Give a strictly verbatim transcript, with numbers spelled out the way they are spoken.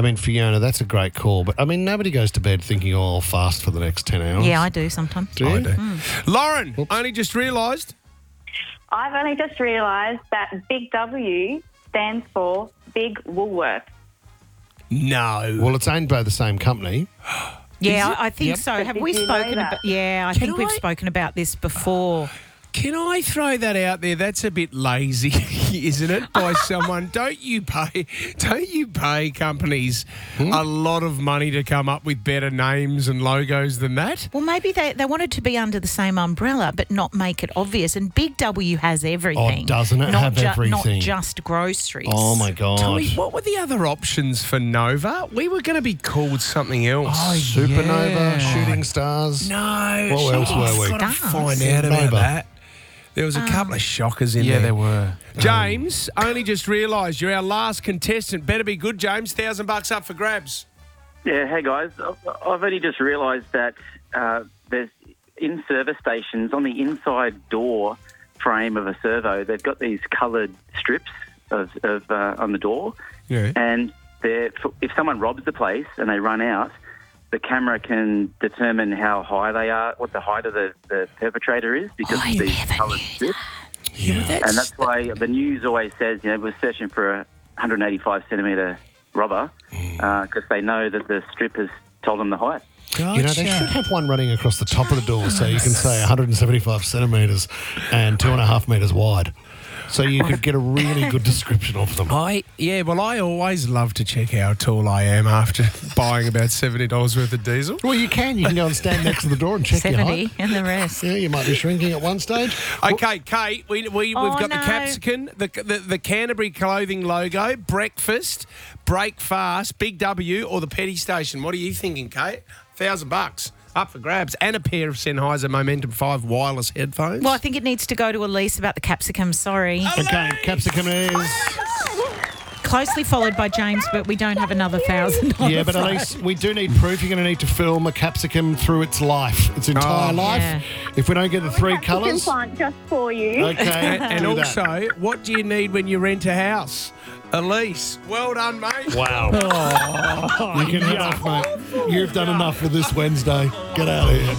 I mean, Fiona, that's a great call. But, I mean, nobody goes to bed thinking, oh, I'll fast for the next ten hours. Yeah, I do sometimes. Do you? I do. Lauren, Oops. only just realised. I've only just realised that Big W stands for Big Woolworth. No. Well, it's owned by the same company. Yeah, I, I think Yep. so. But Have did we you know spoken that? about... Yeah, I Can think we've I- spoken about this before. Can I throw that out there? That's a bit lazy, isn't it? By someone. Don't you pay? Don't you pay companies a lot of money to come up with better names and logos than that? Well, maybe they, they wanted to be under the same umbrella but not make it obvious. And Big W has everything. Oh, doesn't it not have ju- everything? Not just groceries. Oh, my God. Tommy, what were the other options for Nova? We were going to be called something else. Supernova, yeah. Shooting Stars. No. What else oh, were we? I've got to Stars. find out about Nova. that. There was a couple of shockers in Yeah, there. there were. James, only just realised you're our last contestant. Better be good, James. Thousand bucks up for grabs. Yeah, hey guys. I've I've only just realised that uh, there's in service stations on the inside door frame of a servo, they've got these coloured strips of, of uh, on the door, Yeah. and they're, if someone robs the place and they run out, the camera can determine how high they are, what the height of the, the perpetrator is, because I of these never coloured knew strips. Yeah, but that's, And that's why the news always says, you know, we're searching for a one hundred eighty-five centimetre robber, because they know that the strip has told them the height. gotcha. You know, they should have one running across the top of the door so you can say one hundred seventy-five centimetres and two and a half metres wide. So you could get a really good description of them. I yeah, well, I always love to check how tall I am after buying about seventy dollars worth of diesel. Well, you can. You can go and stand next to the door and check your seventy height. and the rest. Yeah, you might be shrinking at one stage. Okay, Kate, we, we, Oh, we've got the no. Capsicum, the, the the Canterbury clothing logo, breakfast, break fast, Big W, or the Petty Station. What are you thinking, Kate? Thousand bucks up for grabs, and a pair of Sennheiser Momentum five wireless headphones. Well, I think it needs to go to Elise about the capsicum. Sorry. Okay, capsicum is. Closely followed by James, but we don't have another thousand. Yeah, but at least we do need proof. You're going to need to film a capsicum through its life, its entire Oh, life. yeah. If we don't get the three Capsicum colours. plant just for you. Okay, and and do that. also, what do you need when you rent a house? Elise, well done, mate. Wow. You can have enough, mate. You've done enough for this Wednesday. Get out of here.